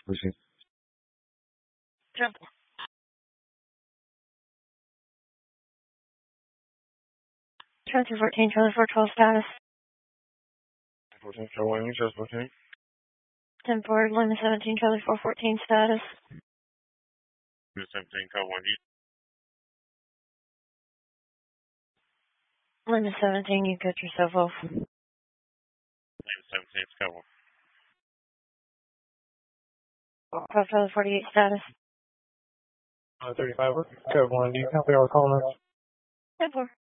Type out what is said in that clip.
Proceed. Jump. Charlie 214, Charlie 412 status. 14, Charlie 1, Charlie 14. 10 forward, Lima 17, Charlie 414 status. 17, Code 1, Lima 17, you cut yourself off. Lima 17, Code 1. 5 Charlie 48 status. 35, Code 1, do you copy our comments? 10 4.